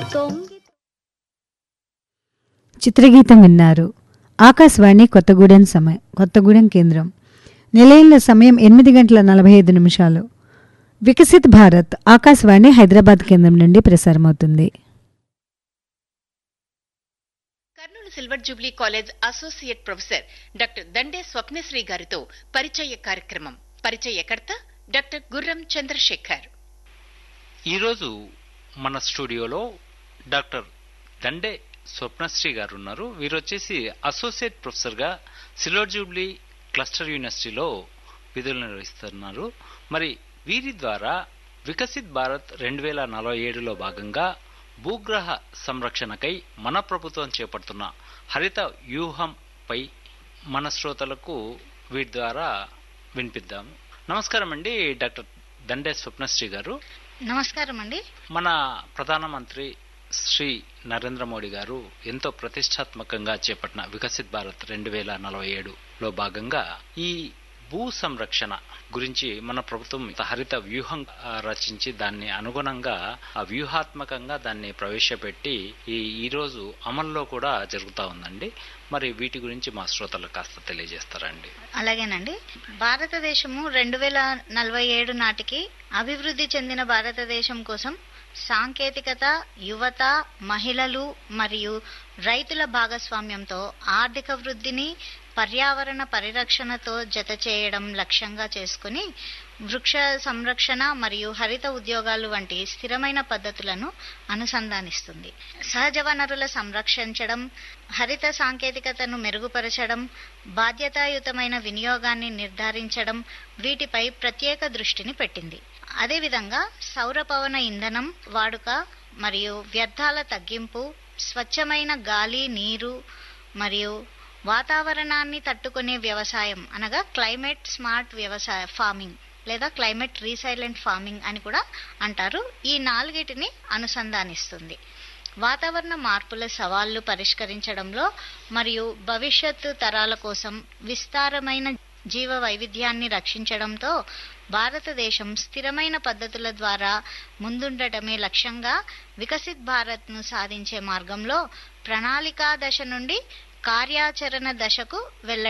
చిత్రగీతం విన్నారు. ఆకాశవాణి కొత్తగూడెం కేంద్రం. నిలయంలో సమయం 8:45. వికసిత్ భారత్ ఆకాశవాణి హైదరాబాద్ కేంద్రం నుండి ప్రసారమవుతుంది. Kurnool silver Jubilee college associate professor doctor Dande Swapnasri గారితో పరిచయ కార్యక్రమం. పరిచయకర్త డాక్టర్ గుర్రం చంద్రశేఖర్. ఈరోజు మన స్టూడియోలో డాక్టర్ దండే స్వప్నశ్రీ గారు ఉన్నారు. వీరు వచ్చేసి అసోసియేట్ ప్రొఫెసర్గా సిల్వర్ జూబ్లీ క్లస్టర్ యూనివర్సిటీలో విధులు నిర్వహిస్తున్నారు. మరి వీరి ద్వారా వికసిత్ భారత్ 2047లో భాగంగా భూగ్రహ సంరక్షణకై మన ప్రభుత్వం చేపడుతున్న హరిత వ్యూహంపై మన శ్రోతలకు వీరి ద్వారా వినిపిద్దాము. నమస్కారం అండి డాక్టర్ దండే స్వప్నశ్రీ గారు. నమస్కారం అండి. మన ప్రధానమంత్రి శ్రీ నరేంద్ర మోడీ గారు ఎంతో ప్రతిష్టాత్మకంగా చేపట్టిన వికసిత్ భారత్ 2047లో భాగంగా ఈ భూ సంరక్షణ గురించి మన ప్రభుత్వం హరిత వ్యూహం రచించి దాన్ని అనుగుణంగా వ్యూహాత్మకంగా దాన్ని ప్రవేశపెట్టి ఈ రోజు అమల్లో కూడా జరుగుతూ ఉందండి. మరి వీటి గురించి మా శ్రోతలకు కాస్త తెలియజేస్తారండి. అలాగేనండి. భారతదేశము 2047 నాటికి అభివృద్ధి చెందిన భారతదేశం కోసం సాంకేతికత, యువత, మహిళలు మరియు రైతుల భాగస్వామ్యంతో ఆర్థిక వృద్ధిని పర్యావరణ పరిరక్షణతో జత చేయడం లక్ష్యంగా చేసుకుని వృక్ష సంరక్షణ మరియు హరిత ఉద్యోగాలు వంటి స్థిరమైన పద్ధతులను అనుసంధానిస్తుంది. సహజ వనరుల సంరక్షించడం, హరిత సాంకేతికతను మెరుగుపరచడం, బాధ్యతాయుతమైన వినియోగాన్ని నిర్ధారించడం వీటిపై ప్రత్యేక దృష్టిని పెట్టింది. అదేవిధంగా సౌర పవన ఇంధనం వాడుక మరియు వ్యర్థాల తగ్గింపు, స్వచ్ఛమైన గాలి, నీరు మరియు వాతావరణాన్ని తట్టుకునే వ్యవసాయం అనగా క్లైమేట్ స్మార్ట్ వ్యవసాయ ఫార్మింగ్ లేదా క్లైమేట్ రీసైలెంట్ ఫార్మింగ్ అని కూడా అంటారు. ఈ నాలుగిటిని అనుసంధానిస్తుంది. వాతావరణ మార్పుల సవాళ్లు పరిష్కరించడంలో మరియు భవిష్యత్తు తరాల కోసం విస్తారమైన జీవ వైవిధ్యాన్ని రక్షించడంతో భారతదేశం స్థిరమైన పద్ధతుల ద్వారా ముందుండటమే లక్ష్యంగా వికసిత్ భారత్ను సాధించే మార్గంలో ప్రణాళికా దశ నుండి కార్యాచరణ దశకు వెళ్ళ